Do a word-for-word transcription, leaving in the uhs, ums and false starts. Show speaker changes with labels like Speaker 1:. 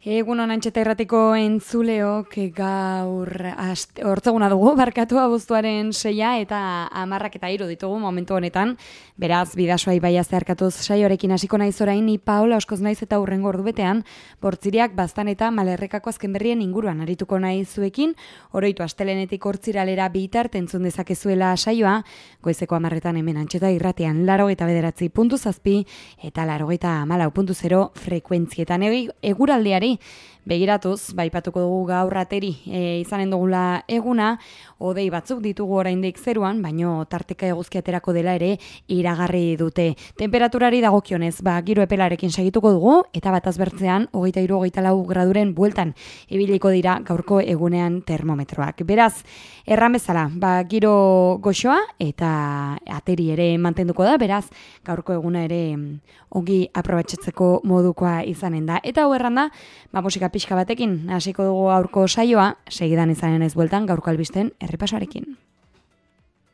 Speaker 1: Egun honan txeta entzuleok gaur hortzeguna dugu, barkatu abuztuaren seia eta amarrak eta hiru ditugu momentu honetan. Beraz, bidasoa ibaia zeharkatuz saioarekin hasiko naiz orain, ni Paola Oskoz naiz eta hurrengo ordu betean, bortziriak baztan eta malerrekako azken berrien inguruan arituko nahi zuekin, oroitu astelenetik hortziralera bitarte entzun dezakezuela saioa, goizeko amarretan hemen antxeta irratean laurogeita bederatzi puntu zazpi eta laurogeita hamalau puntu zero frekuentzietan. Eguraldiari begiratuz, baipatuko dugu gaur ateri e, izanen dugula eguna, hodei batzuk ditugu oraindik zeruan, baino tarteka eguzki aterako dela ere iragarri dute. Temperaturari dagokionez, ba, giro epelarekin segituko dugu, eta bataz bertzean, hogeita hiru hogeita lau graduren bueltan ibiliko dira gaurko egunean termometroak. Beraz, erran bezala, ba, giro goxoa eta ateri ere mantenduko da, beraz, gaurko eguna ere ongi aprobatxetzeko modukoa izanen da. Eta hau erran da, ba, musika pixka batekin hasiko dugu gaurko saioa, segidan izanen ez bueltan gaurko albisten errepasoarekin.